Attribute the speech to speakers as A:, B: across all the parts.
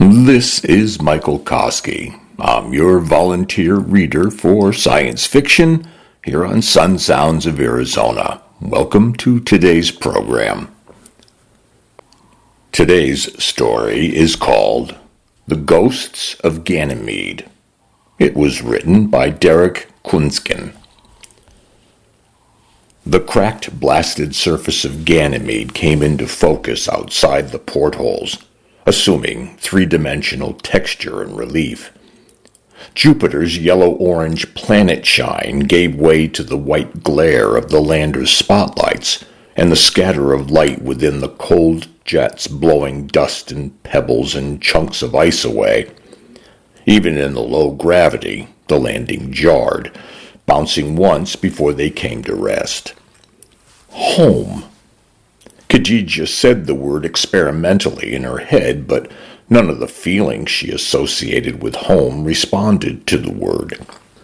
A: This is Michael Koski. I'm your volunteer reader for science fiction here on Sun Sounds of Arizona. Welcome to today's program. Today's story is called The Ghosts of Ganymede. It was written by Derek Kunsken. The cracked, blasted surface of Ganymede came into focus outside the portholes, assuming three-dimensional texture and relief. Jupiter's yellow-orange planet shine gave way to the white glare of the lander's spotlights and the scatter of light within the cold jets blowing dust and pebbles and chunks of ice away. Even in the low gravity, the landing jarred, bouncing once before they came to rest. Home. Khadija said the word experimentally in her head, but none of the feelings she associated with home responded to the word.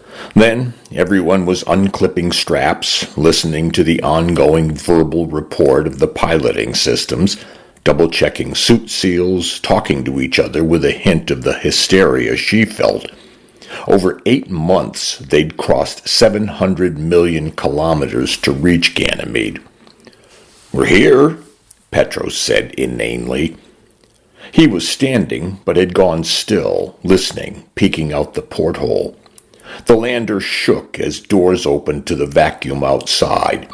A: Then everyone was unclipping straps, listening to the ongoing verbal report of the piloting systems, double-checking suit seals, talking to each other with a hint of the hysteria she felt. Over 8 months, they'd crossed 700 million kilometers to reach Ganymede. "We're here," Petros said inanely. He was standing, but had gone still, listening, peeking out the porthole. The lander shook as doors opened to the vacuum outside.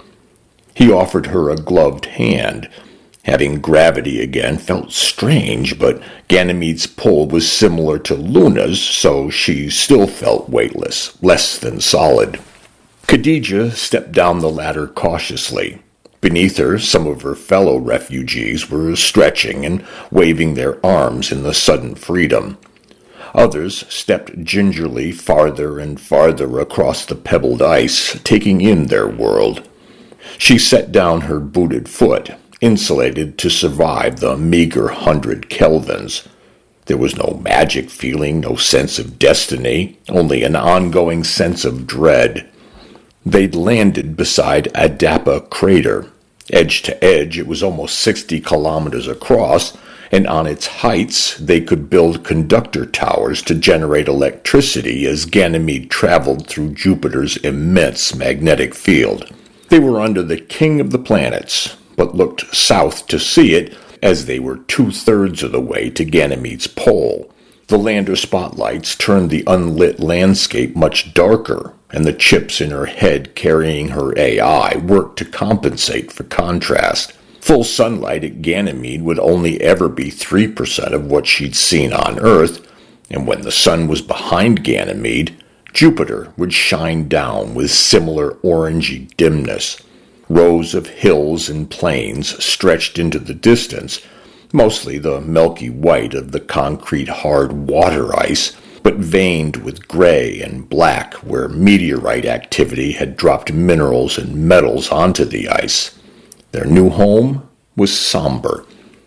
A: He offered her a gloved hand. Having gravity again felt strange, but Ganymede's pull was similar to Luna's, so she still felt weightless, less than solid. Khadija stepped down the ladder cautiously. Beneath her, some of her fellow refugees were stretching and waving their arms in the sudden freedom. Others stepped gingerly farther and farther across the pebbled ice, taking in their world. She set down her booted foot, insulated to survive the meager 100 kelvins. There was no magic feeling, no sense of destiny, only an ongoing sense of dread. They'd landed beside Adapa Crater. Edge to edge, it was almost 60 kilometers across, and on its heights they could build conductor towers to generate electricity as Ganymede traveled through Jupiter's immense magnetic field. They were under the king of the planets, but looked south to see it as they were 2/3 of the way to Ganymede's pole. The lander spotlights turned the unlit landscape much darker, and the chips in her head carrying her AI worked to compensate for contrast. Full sunlight at Ganymede would only ever be 3% of what she'd seen on Earth, and when the sun was behind Ganymede, Jupiter would shine down with similar orangey dimness. Rows of hills and plains stretched into the distance, mostly the milky white of the concrete hard water ice, but veined with gray and black where meteorite activity had dropped minerals and metals onto the ice. Their new home was somber.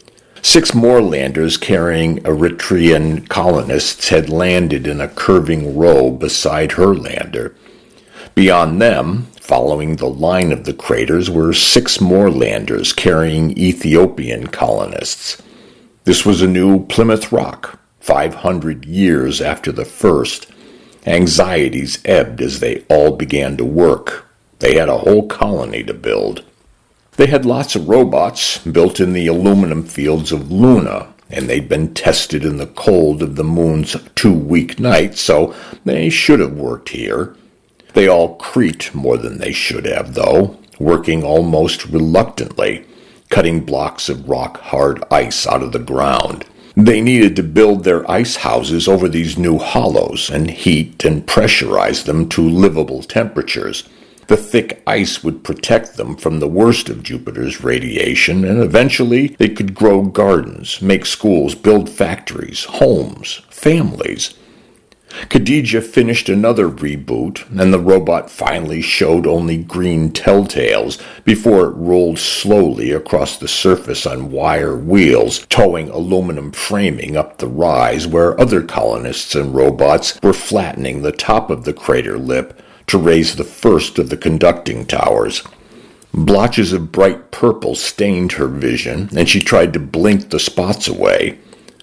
A: 6 more landers carrying Eritrean colonists had landed in a curving row beside her lander. Beyond them, following the line of the craters, were 6 more landers carrying Ethiopian colonists. This was a new Plymouth Rock, 500 years after the first. Anxieties ebbed as they all began to work. They had a whole colony to build. They had lots of robots built in the aluminum fields of Luna, and they'd been tested in the cold of the moon's 2 weeknights, so they should have worked here. They all creaked more than they should have, though, working almost reluctantly, cutting blocks of rock-hard ice out of the ground. They needed to build their ice houses over these new hollows and heat and pressurize them to livable temperatures. The thick ice would protect them from the worst of Jupiter's radiation, and eventually they could grow gardens, make schools, build factories, homes, families. Khadija finished another reboot, and the robot finally showed only green telltales before it rolled slowly across the surface on wire wheels, towing aluminum framing up the rise where other colonists and robots were flattening the top of the crater lip to raise the first of the conducting towers. Blotches of bright purple stained her vision, and she tried to blink the spots away.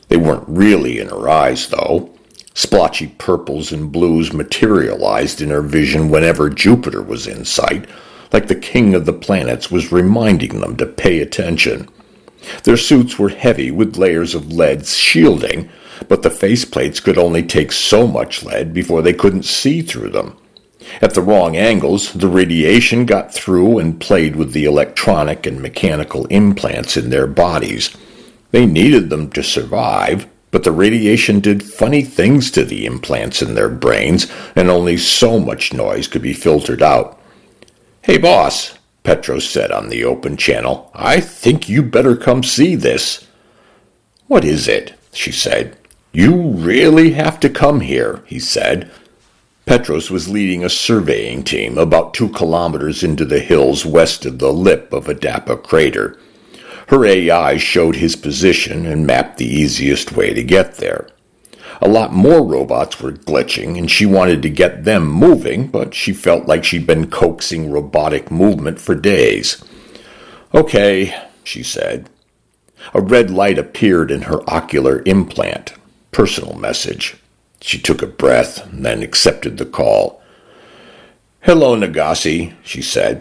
A: They weren't really in her eyes, though. Splotchy purples and blues materialized in her vision whenever Jupiter was in sight, like the king of the planets was reminding them to pay attention. Their suits were heavy with layers of lead shielding, but the faceplates could only take so much lead before they couldn't see through them. At the wrong angles, the radiation got through and played with the electronic and mechanical implants in their bodies. They needed them to survive, but the radiation did funny things to the implants in their brains, and only so much noise could be filtered out. "Hey, boss," Petros said on the open channel, "I think you better come see this." "What is it?" she said. "You really have to come here," he said. Petros was leading a surveying team about 2 kilometers into the hills west of the lip of Adapa crater. Her AI showed his position and mapped the easiest way to get there. A lot more robots were glitching, and she wanted to get them moving, but she felt like she'd been coaxing robotic movement for days. "Okay," she said. A red light appeared in her ocular implant. Personal message. She took a breath and then accepted the call. "Hello, Nagasi," she said.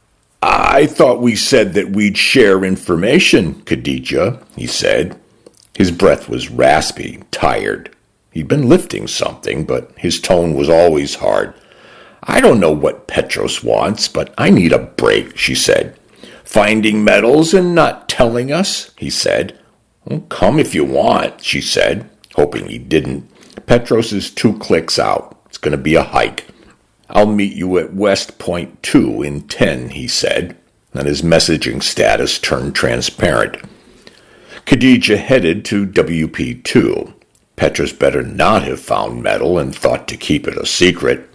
A: "I thought we said that we'd share information, Khadija," he said. His breath was raspy, tired. He'd been lifting something, but his tone was always hard. "I don't know what Petros wants, but I need a break," she said. "Finding metals and not telling us," he said. "Well, come if you want," she said, hoping he didn't. "Petros is 2 clicks out. It's going to be a hike." "I'll meet you at West Point 2 in 10, he said, and his messaging status turned transparent. Khadija headed to WP2. Petros better not have found metal and thought to keep it a secret.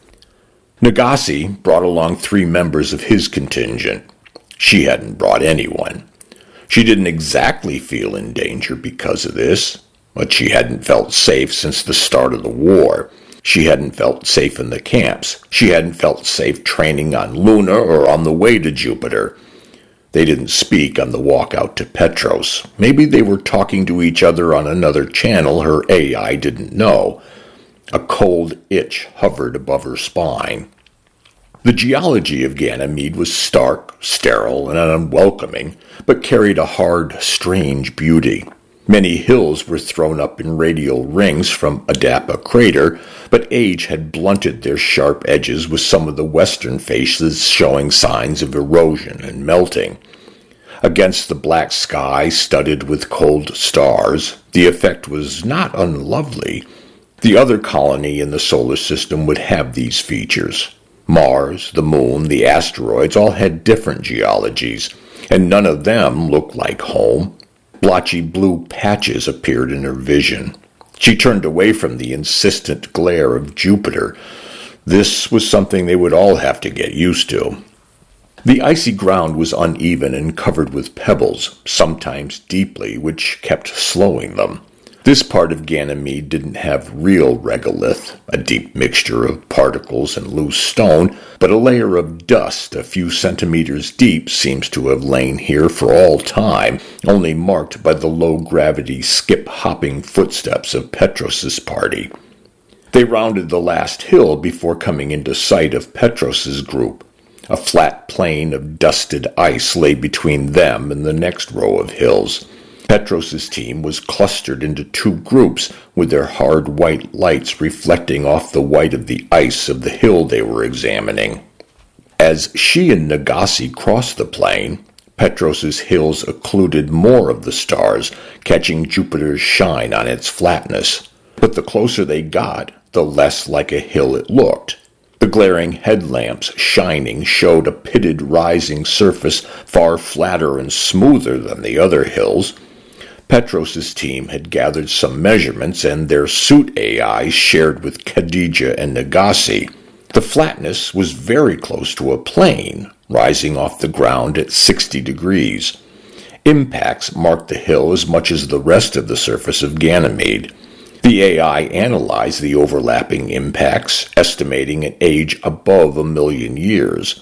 A: Nagasi brought along 3 members of his contingent. She hadn't brought anyone. She didn't exactly feel in danger because of this, but she hadn't felt safe since the start of the war. She hadn't felt safe in the camps. She hadn't felt safe training on Luna or on the way to Jupiter. They didn't speak on the walk out to Petros. Maybe they were talking to each other on another channel her AI didn't know. A cold itch hovered above her spine. The geology of Ganymede was stark, sterile, and unwelcoming, but carried a hard, strange beauty. Many hills were thrown up in radial rings from Adapa crater, but age had blunted their sharp edges, with some of the western faces showing signs of erosion and melting. Against the black sky studded with cold stars, the effect was not unlovely. The other colony in the solar system would have these features. Mars, the moon, the asteroids all had different geologies, and none of them looked like home. Blotchy blue patches appeared in her vision. She turned away from the insistent glare of Jupiter. This was something they would all have to get used to. The icy ground was uneven and covered with pebbles, sometimes deeply, which kept slowing them. This part of Ganymede didn't have real regolith, a deep mixture of particles and loose stone, but a layer of dust a few centimeters deep seems to have lain here for all time, only marked by the low-gravity, skip-hopping footsteps of Petros's party. They rounded the last hill before coming into sight of Petros's group. A flat plain of dusted ice lay between them and the next row of hills. Petros's team was clustered into 2 groups, with their hard white lights reflecting off the white of the ice of the hill they were examining. As she and Nagasi crossed the plain, Petros's hills occluded more of the stars, catching Jupiter's shine on its flatness. But the closer they got, the less like a hill it looked. The glaring headlamps shining showed a pitted rising surface far flatter and smoother than the other hills. Petros's team had gathered some measurements, and their suit AI shared with Khadija and Nagasi. The flatness was very close to a plane, rising off the ground at 60 degrees. Impacts marked the hill as much as the rest of the surface of Ganymede. The AI analyzed the overlapping impacts, estimating an age above 1,000,000 years.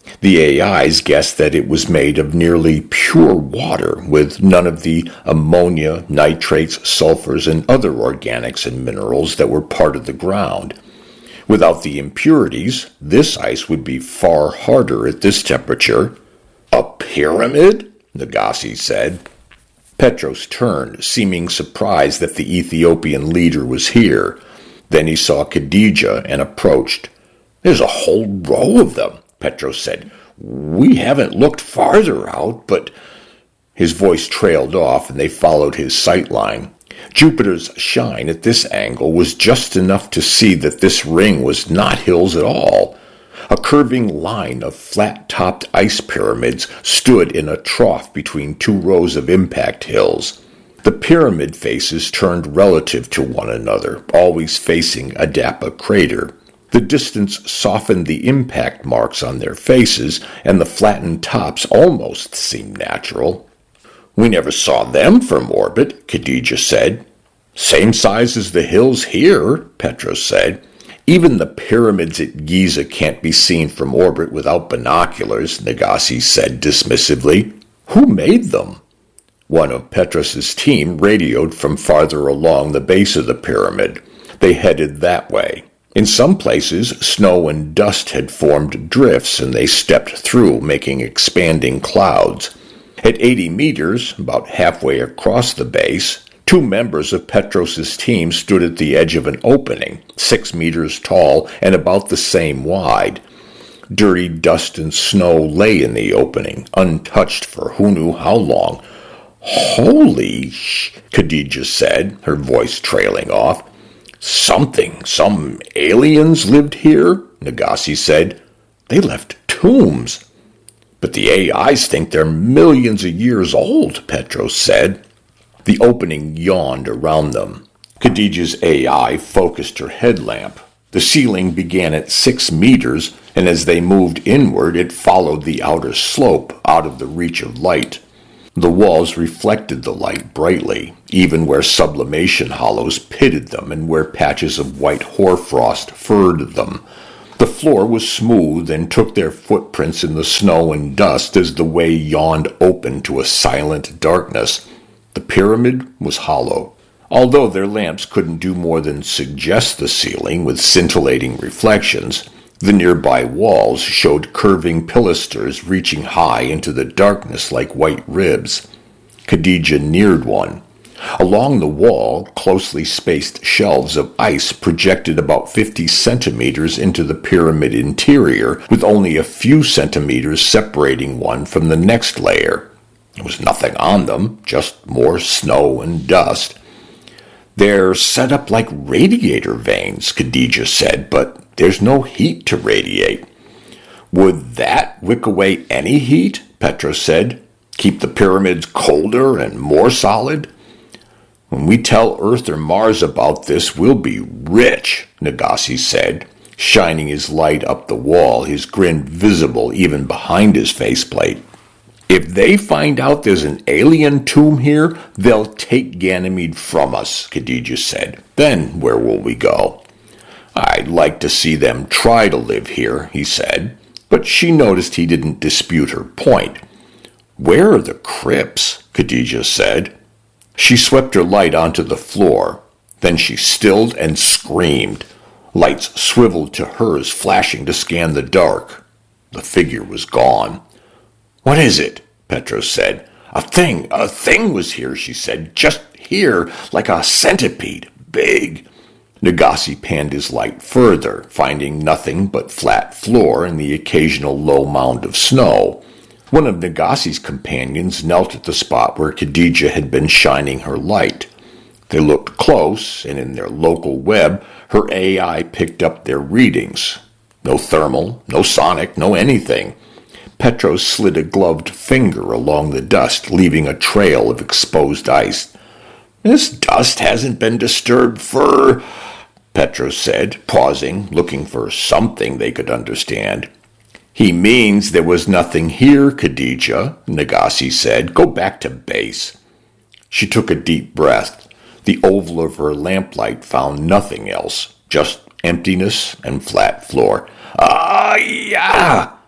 A: The AIs guessed that it was made of nearly pure water, with none of the ammonia, nitrates, sulfurs, and other organics and minerals that were part of the ground. Without the impurities, this ice would be far harder at this temperature. "A pyramid?" Nagasi said. Petros turned, seeming surprised that the Ethiopian leader was here. Then he saw Khadija and approached. "There's a whole row of them," Petros said. "We haven't looked farther out, but—" His voice trailed off, and they followed his sight line. Jupiter's shine at this angle was just enough to see that this ring was not hills at all. A curving line of flat-topped ice pyramids stood in a trough between two rows of impact hills. The pyramid faces turned relative to one another, always facing Adapa crater. The distance softened the impact marks on their faces, and the flattened tops almost seemed natural. "We never saw them from orbit," Khadija said. "Same size as the hills here," Petros said. "Even the pyramids at Giza can't be seen from orbit without binoculars," Nagasi said dismissively. "Who made them?" One of Petros's team radioed from farther along the base of the pyramid. They headed that way. In some places, snow and dust had formed drifts, and they stepped through, making expanding clouds. At 80 meters, about halfway across the base, two members of Petros's team stood at the edge of an opening, 6 meters tall and about the same wide. Dirty dust and snow lay in the opening, untouched for who knew how long. "Holy Khadija said, her voice trailing off. Some aliens lived here," Nagasi said. "They left tombs." "But the AIs think they're millions of years old," Petros said. The opening yawned around them. Khadija's AI focused her headlamp. The ceiling began at 6 meters, and as they moved inward, it followed the outer slope out of the reach of light. The walls reflected the light brightly, even where sublimation hollows pitted them and where patches of white hoarfrost furred them. The floor was smooth and took their footprints in the snow and dust as the way yawned open to a silent darkness. The pyramid was hollow. Although their lamps couldn't do more than suggest the ceiling with scintillating reflections, the nearby walls showed curving pilasters reaching high into the darkness like white ribs. Khadija neared one. Along the wall, closely spaced shelves of ice projected about 50 centimeters into the pyramid interior, with only a few centimeters separating one from the next layer. There was nothing on them, just more snow and dust. "They're set up like radiator vanes," Khadija said, "but there's no heat to radiate." "Would that wick away any heat?" Petros said. "Keep the pyramids colder and more solid?" "When we tell Earth or Mars about this, we'll be rich," Nagasi said, shining his light up the wall, his grin visible even behind his faceplate. "If they find out there's an alien tomb here, they'll take Ganymede from us," Khadija said. "Then where will we go?" "I'd like to see them try to live here," he said, but she noticed he didn't dispute her point. "Where are the crypts?" Khadija said. She swept her light onto the floor. Then she stilled and screamed. Lights swiveled to hers, flashing to scan the dark. The figure was gone. "What is it?" Petros said. A thing was here," she said. "Just here, like a centipede. Big." Nagasi panned his light further, finding nothing but flat floor and the occasional low mound of snow. One of Nagasi's companions knelt at the spot where Khadija had been shining her light. They looked close, and in their local web, her AI picked up their readings. No thermal, no sonic, no anything. Petros slid a gloved finger along the dust, leaving a trail of exposed ice. "This dust hasn't been disturbed for—" Petros said, pausing, looking for something they could understand. "He means there was nothing here, Khadija," Nagasi said. "Go back to base." She took a deep breath. The oval of her lamplight found nothing else, just emptiness and flat floor. "Ah, yeah!"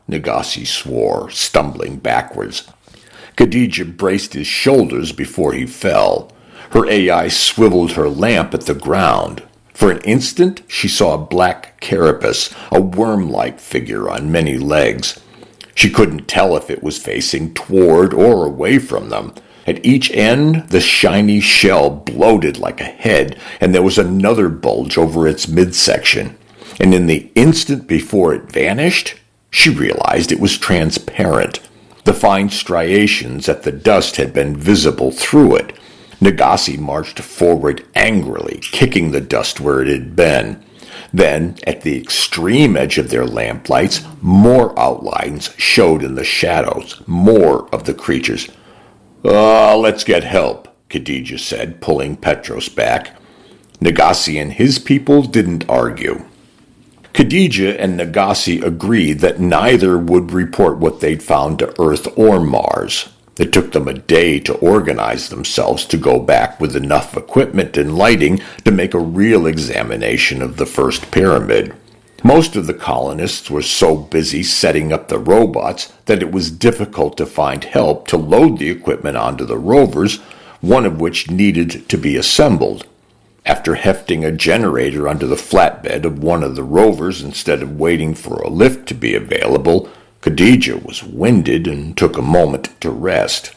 A: Nagasi swore, stumbling backwards. Khadija braced his shoulders before he fell. Her AI swiveled her lamp at the ground. For an instant, she saw a black carapace, a worm-like figure on many legs. She couldn't tell if it was facing toward or away from them. At each end, the shiny shell bloated like a head, and there was another bulge over its midsection. And in the instant before it vanished, she realized it was transparent. The fine striations at the dust had been visible through it. Nagasi marched forward angrily, kicking the dust where it had been. Then, at the extreme edge of their lamplights, more outlines showed in the shadows, more of the creatures. Let's get help, Khadija said, pulling Petros back. Nagasi and his people didn't argue. Khadija and Nagasi agreed that neither would report what they'd found to Earth or Mars. It took them a day to organize themselves to go back with enough equipment and lighting to make a real examination of the first pyramid. Most of the colonists were so busy setting up the robots that it was difficult to find help to load the equipment onto the rovers, one of which needed to be assembled. After hefting a generator onto the flatbed of one of the rovers instead of waiting for a lift to be available, Khadija was winded and took a moment to rest.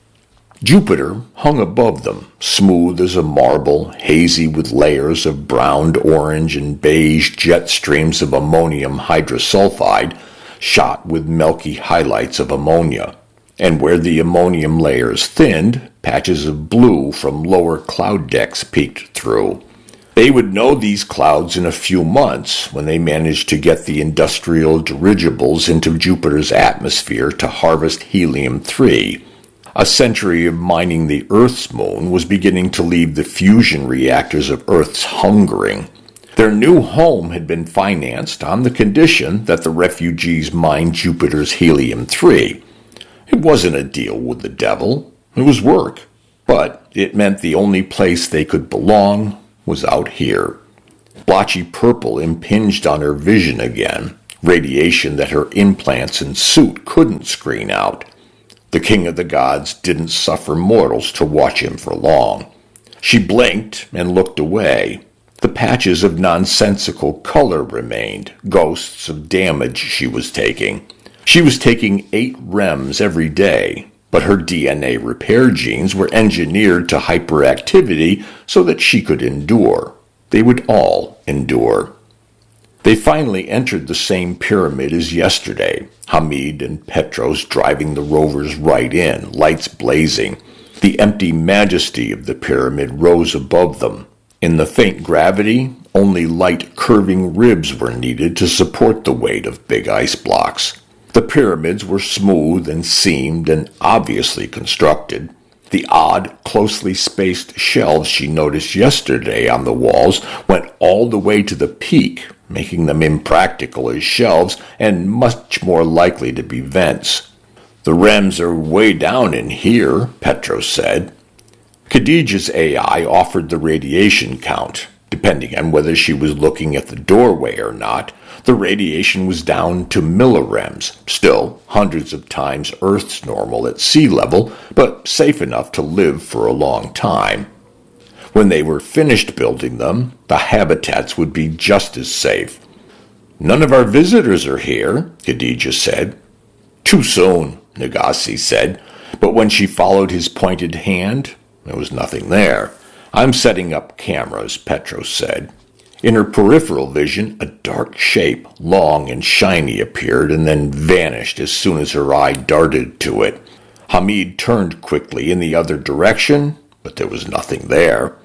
A: Jupiter hung above them, smooth as a marble, hazy with layers of browned orange and beige jet streams of ammonium hydrosulfide, shot with milky highlights of ammonia. And where the ammonium layers thinned, patches of blue from lower cloud decks peeked through. They would know these clouds in a few months when they managed to get the industrial dirigibles into Jupiter's atmosphere to harvest helium-3. A century of mining the Earth's moon was beginning to leave the fusion reactors of Earth's hungering. Their new home had been financed on the condition that the refugees mine Jupiter's helium-3. It wasn't a deal with the devil. It was work. But it meant the only place they could belong was out here. Blotchy purple impinged on her vision again, radiation that her implants and suit couldn't screen out. The king of the gods didn't suffer mortals to watch him for long. She blinked and looked away. The patches of nonsensical color remained, ghosts of damage she was taking. She was taking 8 REMs every day, but her DNA repair genes were engineered to hyperactivity so that she could endure. They would all endure. They finally entered the same pyramid as yesterday, Hamid and Petros driving the rovers right in, lights blazing. The empty majesty of the pyramid rose above them. In the faint gravity, only light curving ribs were needed to support the weight of big ice blocks. The pyramids were smooth and seamed and obviously constructed. The odd, closely spaced shelves she noticed yesterday on the walls went all the way to the peak, making them impractical as shelves and much more likely to be vents. The REMs are way down in here, Petros said. Khadija's AI offered the radiation count. Depending on whether she was looking at the doorway or not, the radiation was down to millirems, still hundreds of times Earth's normal at sea level, but safe enough to live for a long time. When they were finished building them, the habitats would be just as safe. None of our visitors are here, Khadija said. Too soon, Nagasi said, but when she followed his pointed hand, there was nothing there. I'm setting up cameras, Petros said. In her peripheral vision, a dark shape, long and shiny, appeared and then vanished as soon as her eye darted to it. Hamid turned quickly in the other direction, but there was nothing there.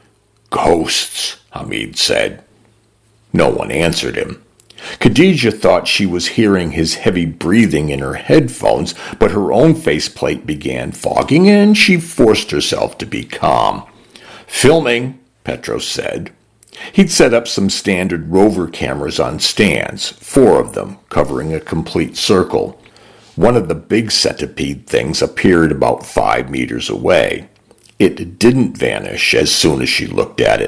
A: Ghosts, Hamid said. No one answered him. Khadija thought she was hearing his heavy breathing in her headphones, but her own faceplate began fogging, and she forced herself to be calm. Filming, Petros said. He'd set up some standard rover cameras on stands, 4 of them, covering a complete circle. One of the big centipede things appeared about 5 meters away. It didn't vanish as soon as she looked at it.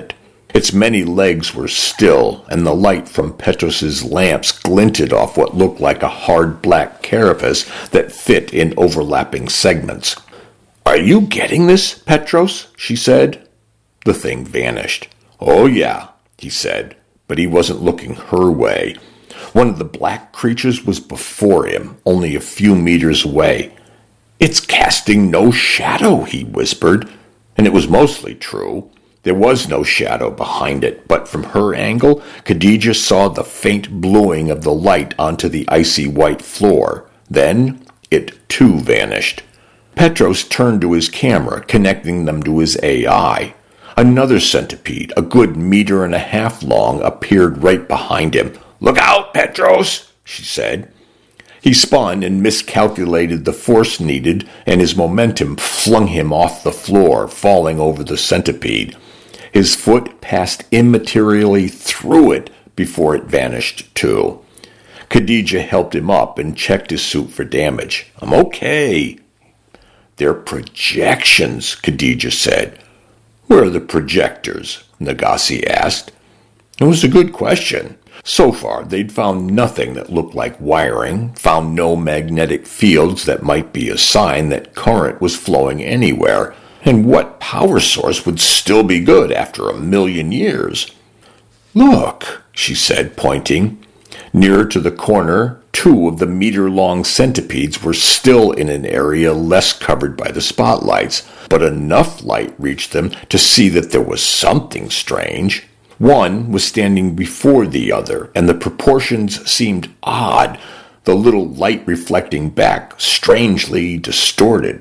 A: Its many legs were still, and the light from Petros's lamps glinted off what looked like a hard black carapace that fit in overlapping segments. "Are you getting this, Petros?" she said. The thing vanished. "Oh, yeah," he said, but he wasn't looking her way. One of the black creatures was before him, only a few meters away. "It's casting no shadow," he whispered, and it was mostly true. There was no shadow behind it, but from her angle, Khadija saw the faint bluing of the light onto the icy white floor. Then it too vanished. Petros turned to his camera, connecting them to his AI. Another centipede, a good 1.5 meters long, appeared right behind him. "Look out, Petros," she said. He spun and miscalculated the force needed, and his momentum flung him off the floor, falling over the centipede. His foot passed immaterially through it before it vanished too. Khadija helped him up and checked his suit for damage. "I'm okay." "They're projections," Khadija said. "Where are the projectors?" Nagasi asked. It was a good question. So far, they'd found nothing that looked like wiring, found no magnetic fields that might be a sign that current was flowing anywhere, and what power source would still be good after 1,000,000 years? "Look," she said, pointing. Nearer to the corner, 2 of the meter-long centipedes were still in an area less covered by the spotlights, but enough light reached them to see that there was something strange. One was standing before the other, and the proportions seemed odd, the little light reflecting back strangely distorted.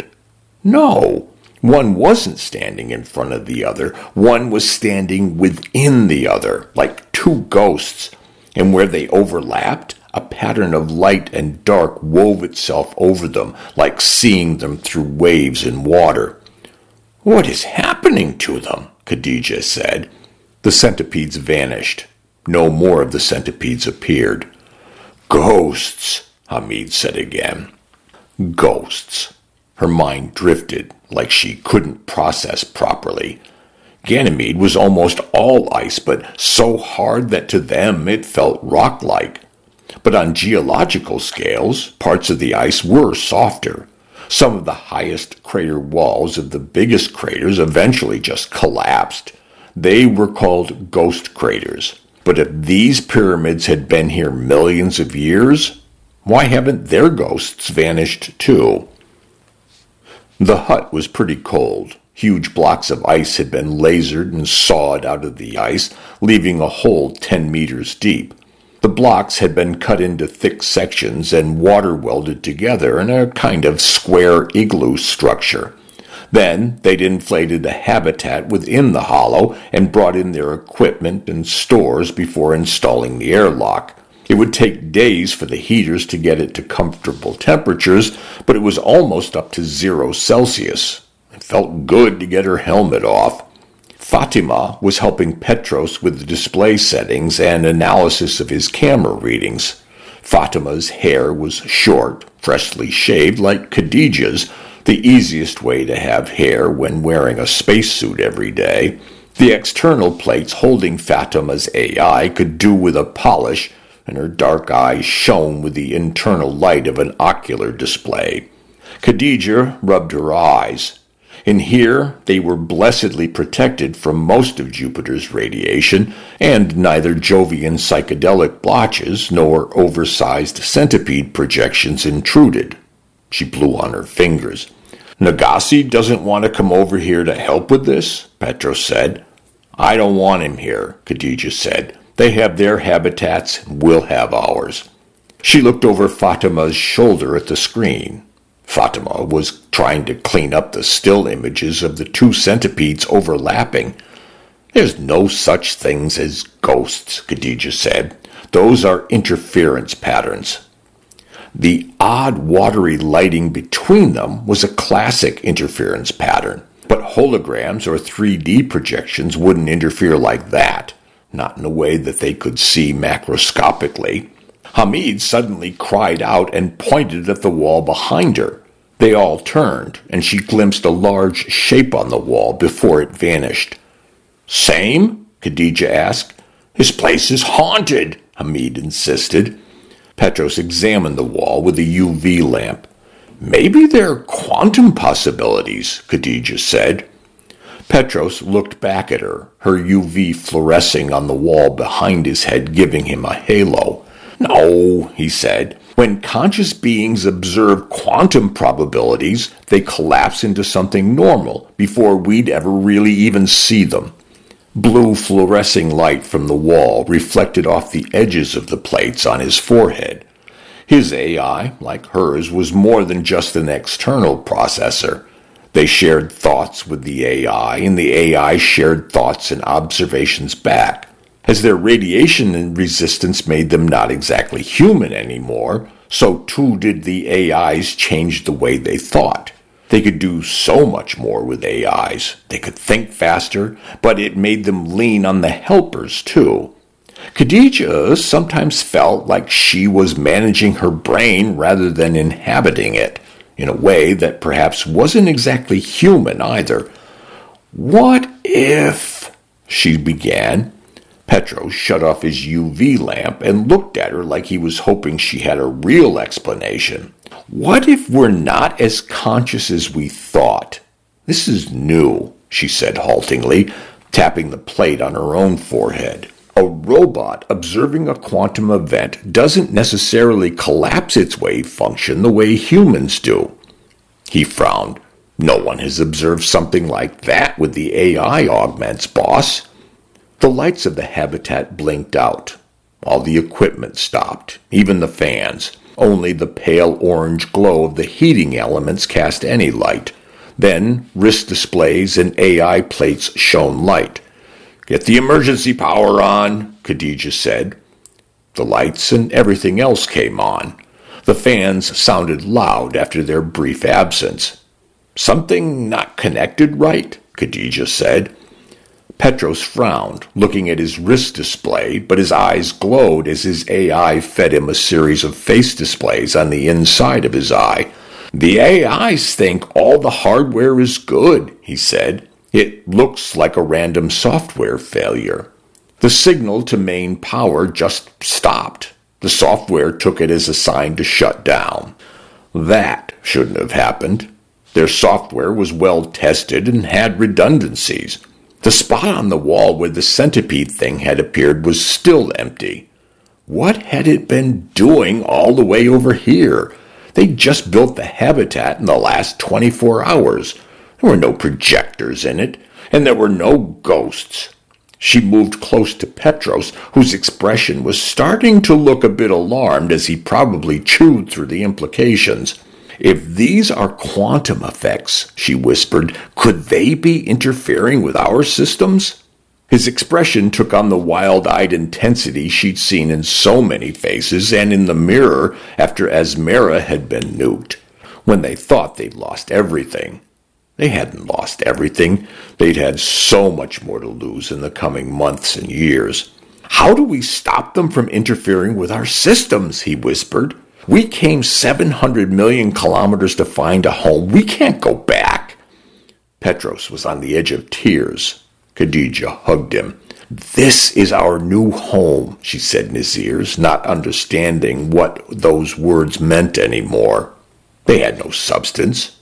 A: No, one wasn't standing in front of the other. One was standing within the other, like 2 ghosts, and where they overlapped, a pattern of light and dark wove itself over them, like seeing them through waves in water. "What is happening to them?" Khadija said. The centipedes vanished. No more of the centipedes appeared. "Ghosts," Hamid said again. Ghosts. Her mind drifted, like she couldn't process properly. Ganymede was almost all ice, but so hard that to them it felt rock-like. But on geological scales, parts of the ice were softer. Some of the highest crater walls of the biggest craters eventually just collapsed. They were called ghost craters. But if these pyramids had been here millions of years, why haven't their ghosts vanished too? The hut was pretty cold. Huge blocks of ice had been lasered and sawed out of the ice, leaving a hole 10 meters deep. The blocks had been cut into thick sections and water welded together in a kind of square igloo structure. Then they'd inflated a habitat within the hollow and brought in their equipment and stores before installing the airlock. It would take days for the heaters to get it to comfortable temperatures, but it was almost up to 0 Celsius. It felt good to get her helmet off. Fatima was helping Petros with the display settings and analysis of his camera readings. Fatima's hair was short, freshly shaved like Khadija's, the easiest way to have hair when wearing a spacesuit every day. The external plates holding Fatima's AI could do with a polish, and her dark eyes shone with the internal light of an ocular display. Khadija rubbed her eyes. In here, they were blessedly protected from most of Jupiter's radiation, and neither Jovian psychedelic blotches nor oversized centipede projections intruded. She blew on her fingers. "Nagasi doesn't want to come over here to help with this?" Petros said. "I don't want him here," Khadija said. "They have their habitats, and we'll have ours." She looked over Fatima's shoulder at the screen. Fatima was trying to clean up the still images of the 2 centipedes overlapping. "There's no such things as ghosts," Khadija said. "Those are interference patterns." The odd watery lighting between them was a classic interference pattern, but holograms or 3D projections wouldn't interfere like that, not in a way that they could see macroscopically. Hamid suddenly cried out and pointed at the wall behind her. They all turned, and she glimpsed a large shape on the wall before it vanished. "Same?" Khadija asked. His place is haunted, Hamid insisted. Petros examined the wall with a UV lamp. Maybe they're quantum possibilities, Khadija said. Petros looked back at her, her UV fluorescing on the wall behind his head, giving him a halo. No, he said. When conscious beings observe quantum probabilities, they collapse into something normal before we'd ever really even see them. Blue fluorescing light from the wall reflected off the edges of the plates on his forehead. His AI, like hers, was more than just an external processor. They shared thoughts with the AI, and the AI shared thoughts and observations back. As their radiation and resistance made them not exactly human anymore, so too did the AIs change the way they thought. They could do so much more with AIs. They could think faster, but it made them lean on the helpers too. Khadija sometimes felt like she was managing her brain rather than inhabiting it, in a way that perhaps wasn't exactly human either. What if, she began. Petros shut off his UV lamp and looked at her like he was hoping she had a real explanation. What if we're not as conscious as we thought? This is new, she said haltingly, tapping the plate on her own forehead. A robot observing a quantum event doesn't necessarily collapse its wave function the way humans do. He frowned. No one has observed something like that with the AI augments, boss. The lights of the habitat blinked out. All the equipment stopped, even the fans. Only the pale orange glow of the heating elements cast any light. Then wrist displays and AI plates shone light. Get the emergency power on, Khadija said. The lights and everything else came on. The fans sounded loud after their brief absence. Something not connected right, Khadija said. Petros frowned, looking at his wrist display, but his eyes glowed as his AI fed him a series of face displays on the inside of his eye. The AIs think all the hardware is good, he said. It looks like a random software failure. The signal to main power just stopped. The software took it as a sign to shut down. That shouldn't have happened. Their software was well tested and had redundancies. The spot on the wall where the centipede thing had appeared was still empty. What had it been doing all the way over here? They'd just built the habitat in the last 24 hours. There were no projectors in it, and there were no ghosts. She moved close to Petros, whose expression was starting to look a bit alarmed as he probably chewed through the implications. If these are quantum effects, she whispered, could they be interfering with our systems? His expression took on the wild-eyed intensity she'd seen in so many faces and in the mirror after Asmara had been nuked, when they thought they'd lost everything. They hadn't lost everything. They'd had so much more to lose in the coming months and years. How do we stop them from interfering with our systems? He whispered. We came 700 million kilometers to find a home. We can't go back. Petros was on the edge of tears. Khadija hugged him. This is our new home, she said in his ears, not understanding what those words meant anymore. They had no substance.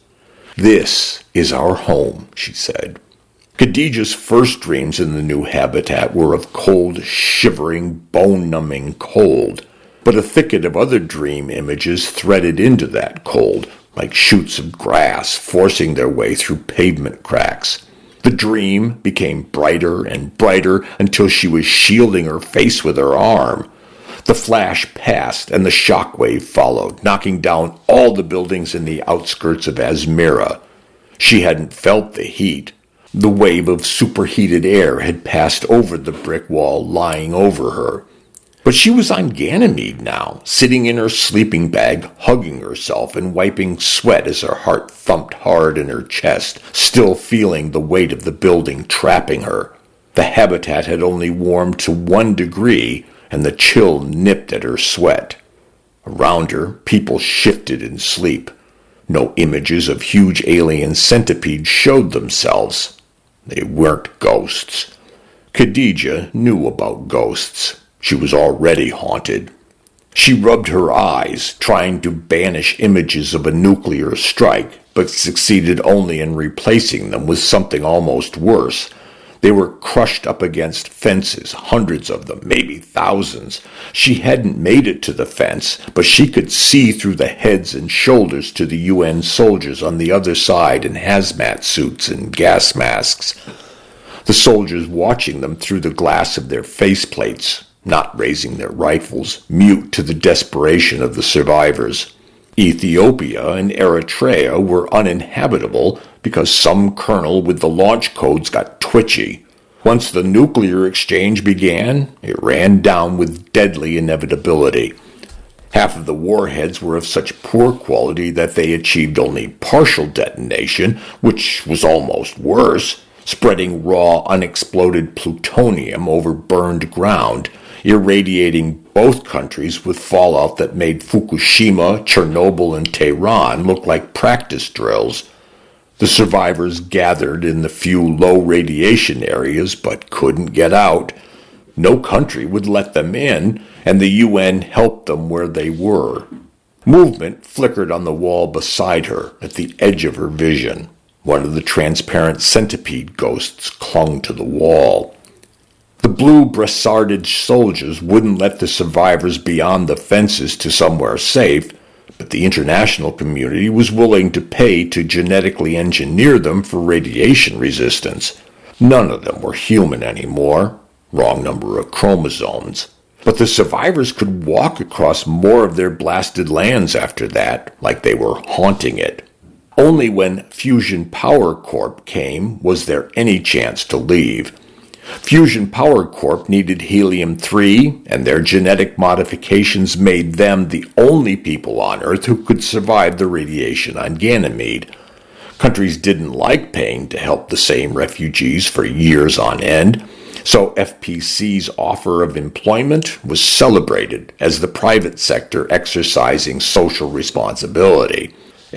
A: This is our home, she said. Khadija's first dreams in the new habitat were of cold, shivering, bone-numbing cold. But a thicket of other dream images threaded into that cold, like shoots of grass forcing their way through pavement cracks. The dream became brighter and brighter until she was shielding her face with her arm. The flash passed and the shockwave followed, knocking down all the buildings in the outskirts of Asmara. She hadn't felt the heat. The wave of superheated air had passed over the brick wall lying over her. But she was on Ganymede now, sitting in her sleeping bag, hugging herself and wiping sweat as her heart thumped hard in her chest, still feeling the weight of the building trapping her. The habitat had only warmed to 1 degree, and the chill nipped at her sweat. Around her, people shifted in sleep. No images of huge alien centipedes showed themselves. They weren't ghosts. Khadija knew about ghosts. She was already haunted. She rubbed her eyes, trying to banish images of a nuclear strike, but succeeded only in replacing them with something almost worse. They were crushed up against fences, hundreds of them, maybe thousands. She hadn't made it to the fence, but she could see through the heads and shoulders to the UN soldiers on the other side in hazmat suits and gas masks. The soldiers watching them through the glass of their faceplates, not raising their rifles, mute to the desperation of the survivors. Ethiopia and Eritrea were uninhabitable because some colonel with the launch codes got twitchy. Once the nuclear exchange began, it ran down with deadly inevitability. Half of the warheads were of such poor quality that they achieved only partial detonation, which was almost worse, spreading raw, unexploded plutonium over burned ground, irradiating both countries with fallout that made Fukushima, Chernobyl, and Tehran look like practice drills. The survivors gathered in the few low radiation areas but couldn't get out. No country would let them in, and the UN helped them where they were. Movement flickered on the wall beside her, at the edge of her vision. One of the transparent centipede ghosts clung to the wall. The blue brassarded soldiers wouldn't let the survivors beyond the fences to somewhere safe, but the international community was willing to pay to genetically engineer them for radiation resistance. None of them were human anymore. Wrong number of chromosomes. But the survivors could walk across more of their blasted lands after that, like they were haunting it. Only when Fusion Power Corp came was there any chance to leave. Fusion Power Corp needed helium-3, and their genetic modifications made them the only people on Earth who could survive the radiation on Ganymede. Countries didn't like paying to help the same refugees for years on end, so FPC's offer of employment was celebrated as the private sector exercising social responsibility.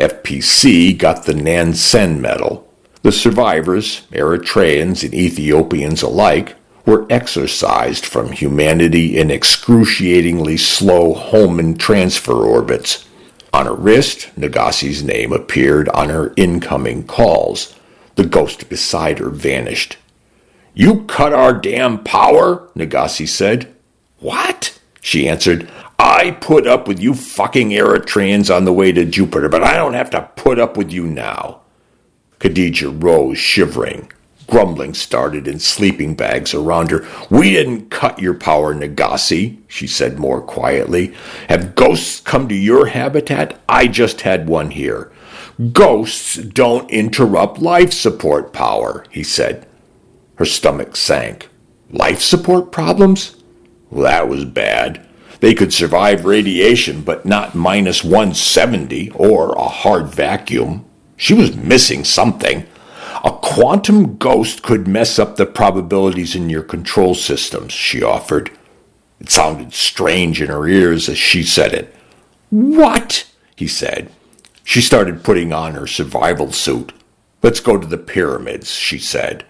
A: FPC got the Nansen Medal. The survivors, Eritreans and Ethiopians alike, were exorcised from humanity in excruciatingly slow home and transfer orbits. On her wrist, Nagassi's name appeared on her incoming calls. The ghost beside her vanished. "You cut our damn power?" Nagassi said. "What?" she answered. "I put up with you fucking Eritreans on the way to Jupiter, but I don't have to put up with you now." Khadija rose, shivering. Grumbling started in sleeping bags around her. "We didn't cut your power, Nagassi," she said more quietly. "Have ghosts come to your habitat? I just had one here." "Ghosts don't interrupt life support power," he said. Her stomach sank. Life support problems? Well, that was bad. They could survive radiation, but not minus 170 or a hard vacuum. She was missing something. "A quantum ghost could mess up the probabilities in your control systems," she offered. It sounded strange in her ears as she said it. "What?" he said. She started putting on her survival suit. "Let's go to the pyramids," she said.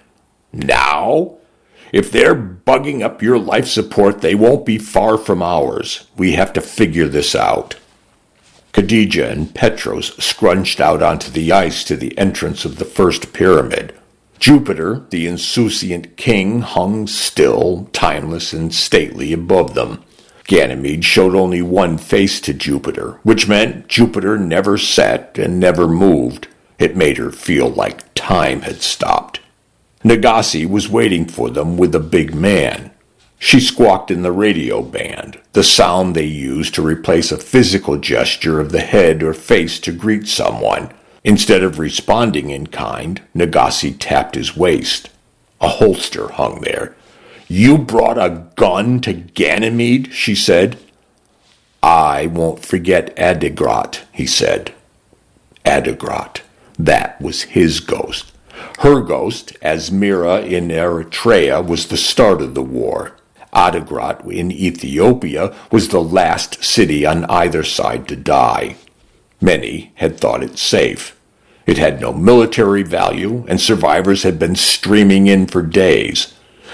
A: "Now? If they're bugging up your life support, they won't be far from ours. We have to figure this out." Khadija and Petros scrunched out onto the ice to the entrance of the first pyramid. Jupiter, the insouciant king, hung still, timeless and stately above them. Ganymede showed only one face to Jupiter, which meant Jupiter never set and never moved. It made her feel like time had stopped. Nagassi was waiting for them with a big man. She squawked in the radio band, the sound they used to replace a physical gesture of the head or face to greet someone. Instead of responding in kind, Nagassi tapped his waist. A holster hung there. "You brought a gun to Ganymede?" she said. "I won't forget Adigrat," he said. Adigrat. That was his ghost. Her ghost, Asmira in Eritrea, was the start of the war. Adigrat in Ethiopia was the last city on either side to die. Many had thought it safe. It had no military value, and survivors had been streaming in for days.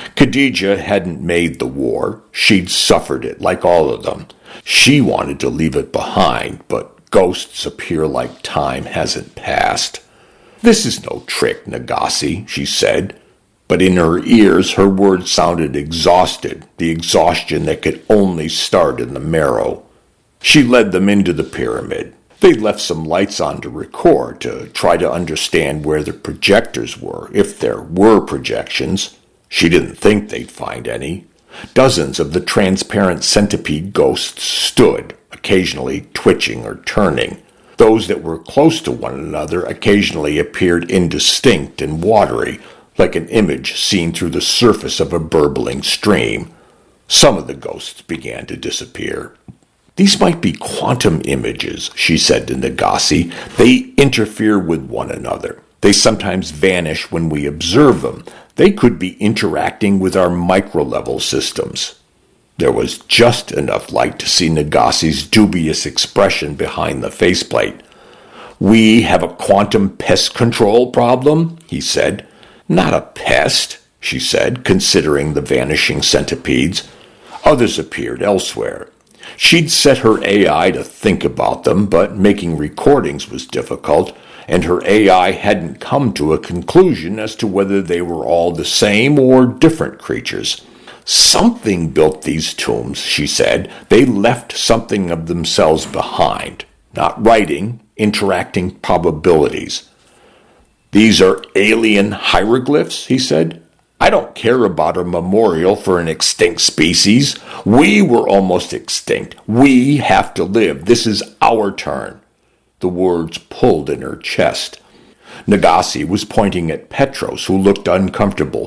A: Khadija hadn't made the war. She'd suffered it like all of them. She wanted to leave it behind, but ghosts appear like time hasn't passed. "This is no trick, Nagasi," she said. But in her ears, her words sounded exhausted, the exhaustion that could only start in the marrow. She led them into the pyramid. They left some lights on to record, to try to understand where the projectors were, if there were projections. She didn't think they'd find any. Dozens of the transparent centipede ghosts stood, occasionally twitching or turning. Those that were close to one another occasionally appeared indistinct and watery, like an image seen through the surface of a burbling stream. Some of the ghosts began to disappear. "These might be quantum images," she said to Nagasi. "They interfere with one another. They sometimes vanish when we observe them. They could be interacting with our micro-level systems." There was just enough light to see Nagasi's dubious expression behind the faceplate. "We have a quantum pest control problem," he said. "Not a pest," she said, considering the vanishing centipedes. Others appeared elsewhere. She'd set her AI to think about them, but making recordings was difficult, and her AI hadn't come to a conclusion as to whether they were all the same or different creatures. "Something built these tombs," she said. "They left something of themselves behind. Not writing, interacting probabilities." "These are alien hieroglyphs," he said. "I don't care about a memorial for an extinct species. We were almost extinct. We have to live. This is our turn." The words pulled in her chest. Nagasi was pointing at Petros, who looked uncomfortable.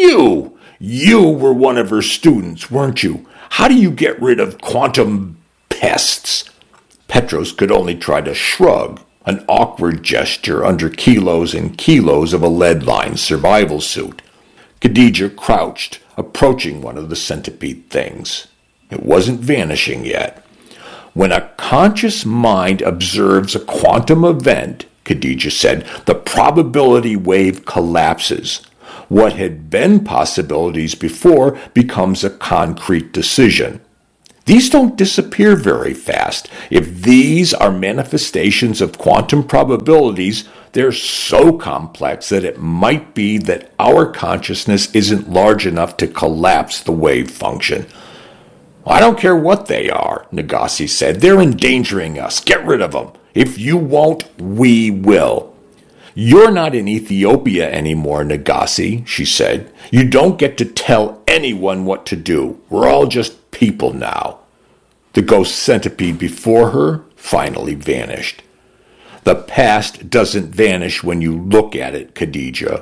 A: You were one of her students, weren't you? How do you get rid of quantum pests?" Petros could only try to shrug, an awkward gesture under kilos and kilos of a lead-lined survival suit. Khadija crouched, approaching one of the centipede things. It wasn't vanishing yet. "When a conscious mind observes a quantum event," Khadija said, "the probability wave collapses. What had been possibilities before becomes a concrete decision. These don't disappear very fast. If these are manifestations of quantum probabilities, they're so complex that it might be that our consciousness isn't large enough to collapse the wave function." "I don't care what they are," Nagasi said. "They're endangering us. Get rid of them. If you won't, we will." "You're not in Ethiopia anymore, Nagasi," she said. "You don't get to tell anyone what to do. We're all just people now." The ghost centipede before her finally vanished. "The past doesn't vanish when you look at it, Khadija."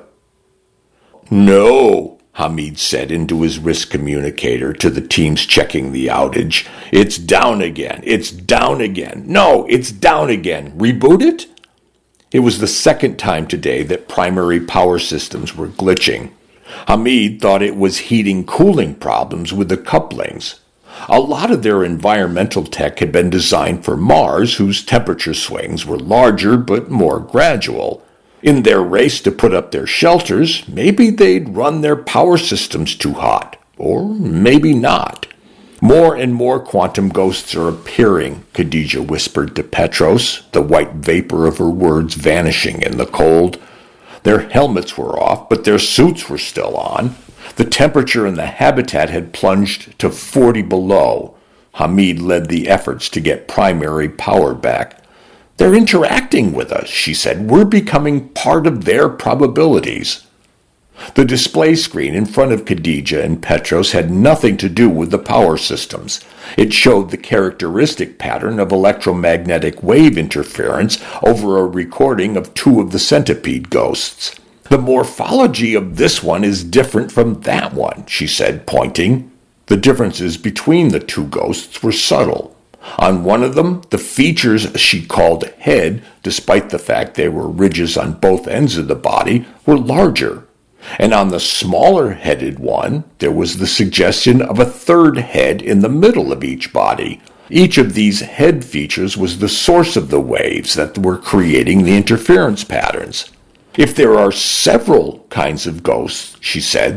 A: "No," Hamid said into his wrist communicator to the teams checking the outage. "It's down again. It's down again. No, it's down again. Reboot it?" It was the second time today that primary power systems were glitching. Hamid thought it was heating-cooling problems with the couplings. A lot of their environmental tech had been designed for Mars, whose temperature swings were larger but more gradual. In their race to put up their shelters, maybe they'd run their power systems too hot. Or maybe not. "More and more quantum ghosts are appearing," Khadija whispered to Petros, the white vapor of her words vanishing in the cold. Their helmets were off, but their suits were still on. The temperature in the habitat had plunged to 40 below. Hamid led the efforts to get primary power back. "They're interacting with us," she said. "We're becoming part of their probabilities." The display screen in front of Khadija and Petros had nothing to do with the power systems. It showed the characteristic pattern of electromagnetic wave interference over a recording of two of the centipede ghosts. "The morphology of this one is different from that one," she said, pointing. The differences between the two ghosts were subtle. On one of them, the features she called head, despite the fact there were ridges on both ends of the body, were larger. And on the smaller-headed one, there was the suggestion of a third head in the middle of each body. Each of these head features was the source of the waves that were creating the interference patterns. "If there are several kinds of ghosts," she said,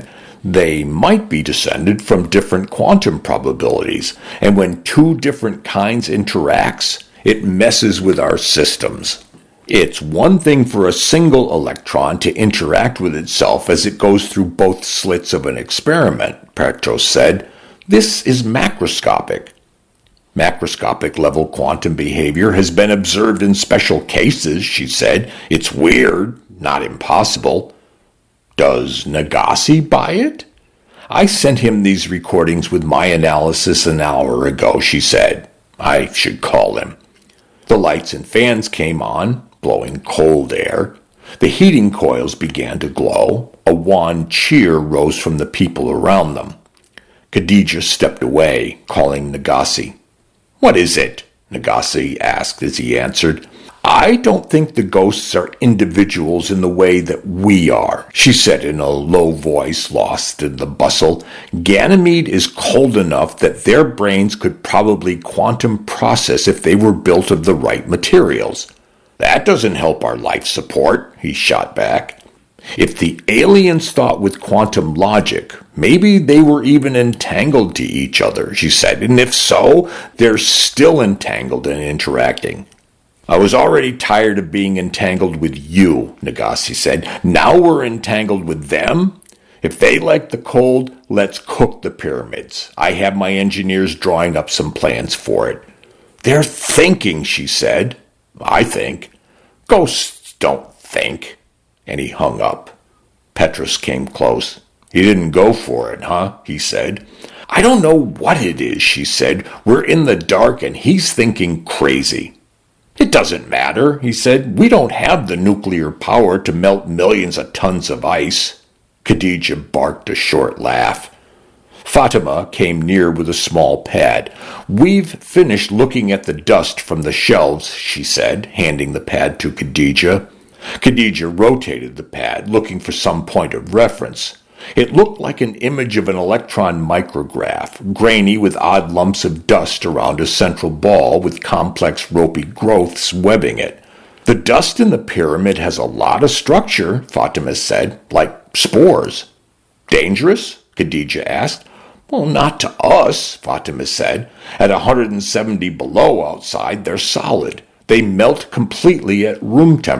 A: They might be descended from different quantum probabilities, and when two different kinds interacts, it messes with our systems. It's one thing for a single electron to interact with itself as it goes through both slits of an experiment, Petros said. This is macroscopic. Macroscopic level quantum behavior has been observed in special cases, she said. It's weird, not impossible. Does Nagase buy it? I sent him these recordings with my analysis an hour ago, she said. I should call him. The lights and fans came on, blowing cold air. The heating coils began to glow. A wan cheer rose from the people around them. Khadija stepped away, calling Nagase. What is it? Nagase asked as he answered. I don't think the ghosts are individuals in the way that we are, she said in a low voice lost in the bustle. Ganymede is cold enough that their brains could probably quantum process if they were built of the right materials. That doesn't help our life support, he shot back. If the aliens thought with quantum logic, maybe they were even entangled to each other, she said, and if so, they're still entangled and interacting. I was already tired of being entangled with you, Nagase said. Now we're entangled with them? If they like the cold, let's cook the pyramids. I have my engineers drawing up some plans for it. They're thinking, she said. I think. Ghosts don't think. And he hung up. Petros came close. He didn't go for it, huh? He said. I don't know what it is, she said. We're in the dark and he's thinking crazy. It doesn't matter, he said. We don't have the nuclear power to melt millions of tons of ice. Khadija barked a short laugh. Fatima came near with a small pad. We've finished looking at the dust from the shelves, she said, handing the pad to Khadija. Khadija rotated the pad, looking for some point of reference. It looked like an image of an electron micrograph, grainy with odd lumps of dust around a central ball with complex ropey growths webbing it. The dust in the pyramid has a lot of structure, Fatima said, like spores. Dangerous? Khadija asked. Well, not to us, Fatima said. At 170 below outside, they're solid. They melt completely at room temperature.